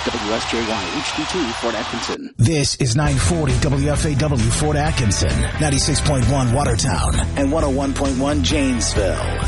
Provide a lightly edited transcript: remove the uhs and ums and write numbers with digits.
WSJY HD2 Fort Atkinson. This is 940 WFAW Fort Atkinson, 96.1 Watertown, and 101.1 Janesville.